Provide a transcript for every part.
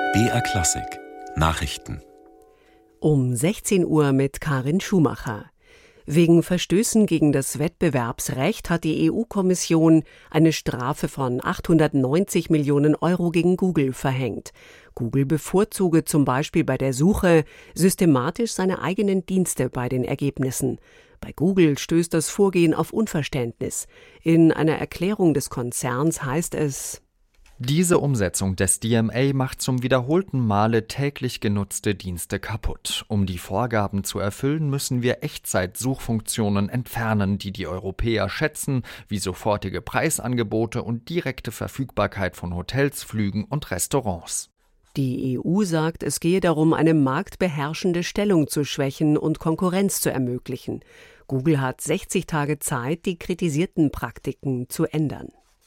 BR Klassik Nachrichten Um 16 Uhr mit Karin Schumacher. Wegen Verstößen gegen das Wettbewerbsrecht hat die EU-Kommission eine Strafe von 890 Millionen Euro gegen Google verhängt. Google bevorzuge zum Beispiel bei der Suche systematisch seine eigenen Dienste bei den Ergebnissen. Bei Google stößt das Vorgehen auf Unverständnis. In einer Erklärung des Konzerns heißt es: Diese Umsetzung des DMA macht zum wiederholten Male täglich genutzte Dienste kaputt. Um die Vorgaben zu erfüllen, müssen wir Echtzeit-Suchfunktionen entfernen, die die Europäer schätzen, wie sofortige Preisangebote und direkte Verfügbarkeit von Hotels, Flügen und Restaurants. Die EU sagt, es gehe darum, eine marktbeherrschende Stellung zu schwächen und Konkurrenz zu ermöglichen. Google hat 60 Tage Zeit, die kritisierten Praktiken zu ändern.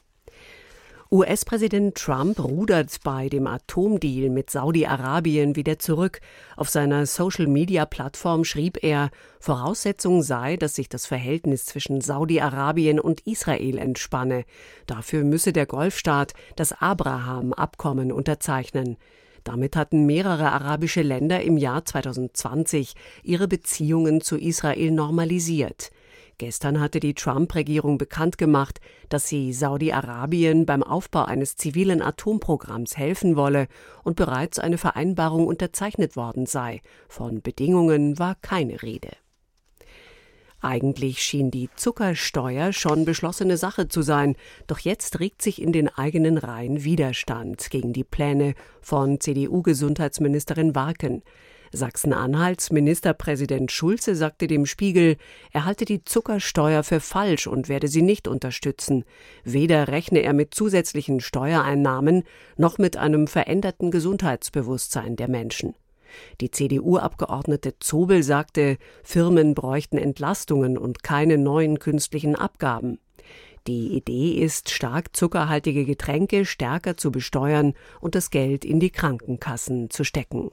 US-Präsident Trump rudert bei dem Atomdeal mit Saudi-Arabien wieder zurück. Auf seiner Social-Media-Plattform schrieb er, Voraussetzung sei, dass sich das Verhältnis zwischen Saudi-Arabien und Israel entspanne. Dafür müsse der Golfstaat das Abraham-Abkommen unterzeichnen. Damit hatten mehrere arabische Länder im Jahr 2020 ihre Beziehungen zu Israel normalisiert. Gestern hatte die Trump-Regierung bekannt gemacht, dass sie Saudi-Arabien beim Aufbau eines zivilen Atomprogramms helfen wolle und bereits eine Vereinbarung unterzeichnet worden sei. Von Bedingungen war keine Rede. Eigentlich schien die Zuckersteuer schon beschlossene Sache zu sein, doch jetzt regt sich in den eigenen Reihen Widerstand gegen die Pläne von CDU-Gesundheitsministerin Warken. Sachsen-Anhalts Ministerpräsident Schulze sagte dem Spiegel, er halte die Zuckersteuer für falsch und werde sie nicht unterstützen. Weder rechne er mit zusätzlichen Steuereinnahmen noch mit einem veränderten Gesundheitsbewusstsein der Menschen. Die CDU-Abgeordnete Zobel sagte, Firmen bräuchten Entlastungen und keine neuen künstlichen Abgaben. Die Idee ist, stark zuckerhaltige Getränke stärker zu besteuern und das Geld in die Krankenkassen zu stecken.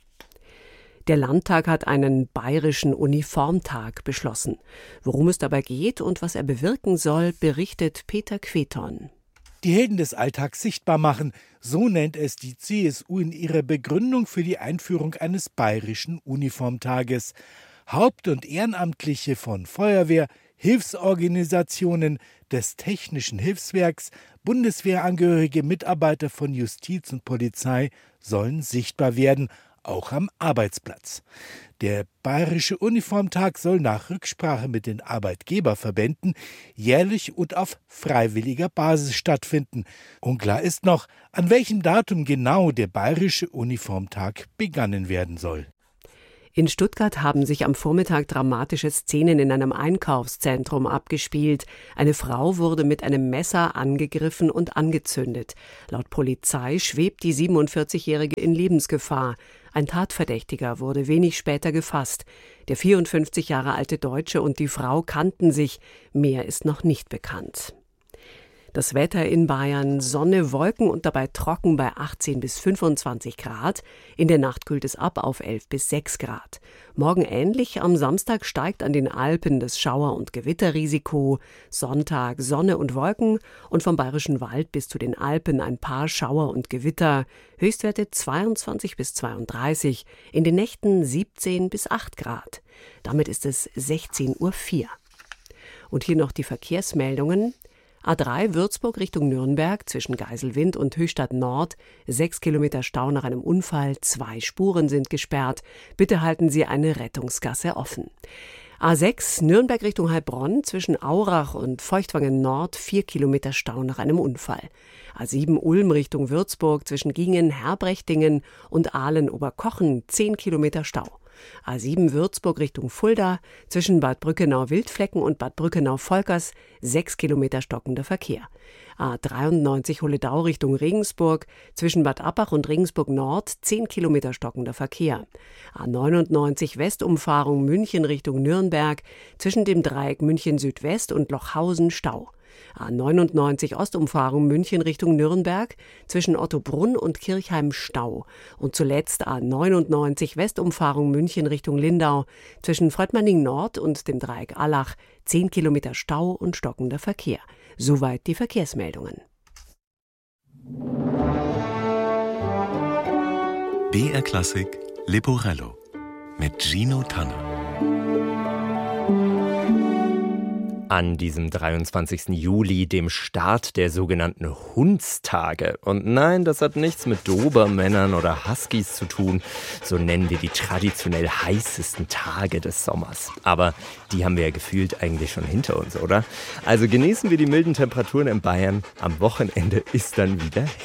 Der Landtag hat einen bayerischen Uniformtag beschlossen. Worum es dabei geht und was er bewirken soll, berichtet Peter Queton. Die Helden des Alltags sichtbar machen, so nennt es die CSU in ihrer Begründung für die Einführung eines bayerischen Uniformtages. Haupt- und Ehrenamtliche von Feuerwehr, Hilfsorganisationen, des Technischen Hilfswerks, Bundeswehrangehörige, Mitarbeiter von Justiz und Polizei sollen sichtbar werden, auch am Arbeitsplatz. Der Bayerische Uniformtag soll nach Rücksprache mit den Arbeitgeberverbänden jährlich und auf freiwilliger Basis stattfinden. Unklar ist noch, an welchem Datum genau der Bayerische Uniformtag begangen werden soll. In Stuttgart haben sich am Vormittag dramatische Szenen in einem Einkaufszentrum abgespielt. Eine Frau wurde mit einem Messer angegriffen und angezündet. Laut Polizei schwebt die 47-Jährige in Lebensgefahr. Ein Tatverdächtiger wurde wenig später gefasst. Der 54 Jahre alte Deutsche und die Frau kannten sich. Mehr ist noch nicht bekannt. Das Wetter in Bayern: Sonne, Wolken und dabei trocken bei 18 bis 25 Grad. In der Nacht kühlt es ab auf 11 bis 6 Grad. Morgen ähnlich, am Samstag steigt an den Alpen das Schauer- und Gewitterrisiko. Sonntag Sonne und Wolken und vom Bayerischen Wald bis zu den Alpen ein paar Schauer und Gewitter. Höchstwerte 22 bis 32, in den Nächten 17 bis 8 Grad. Damit ist es 16:04 Uhr. Und hier noch die Verkehrsmeldungen. A3 Würzburg Richtung Nürnberg zwischen Geiselwind und Höchstadt Nord. 6 Kilometer Stau nach einem Unfall. 2 Spuren sind gesperrt. Bitte halten Sie eine Rettungsgasse offen. A6 Nürnberg Richtung Heilbronn zwischen Aurach und Feuchtwangen Nord. 4 Kilometer Stau nach einem Unfall. A7 Ulm Richtung Würzburg zwischen Gingen, Herbrechtingen und Aalen-Oberkochen. 10 Kilometer Stau. A7 Würzburg Richtung Fulda zwischen Bad Brückenau-Wildflecken und Bad Brückenau-Volkers 6 Kilometer stockender Verkehr. A93 Holledau Richtung Regensburg zwischen Bad Abbach und Regensburg Nord 10 Kilometer stockender Verkehr. A99 Westumfahrung München Richtung Nürnberg zwischen dem Dreieck München Südwest und Lochhausen Stau. A99 Ostumfahrung München Richtung Nürnberg zwischen Ottobrunn und Kirchheim Stau. Und zuletzt A99 Westumfahrung München Richtung Lindau zwischen Fröttmanning Nord und dem Dreieck Allach 10 Kilometer Stau und stockender Verkehr. Soweit die Verkehrsmeldungen. BR Klassik Leporello mit Gino Tanner. An diesem 23. Juli, dem Start der sogenannten Hundstage. Und nein, das hat nichts mit Dobermännern oder Huskies zu tun. So nennen wir die traditionell heißesten Tage des Sommers. Aber die haben wir ja gefühlt eigentlich schon hinter uns, oder? Also genießen wir die milden Temperaturen in Bayern. Am Wochenende ist dann wieder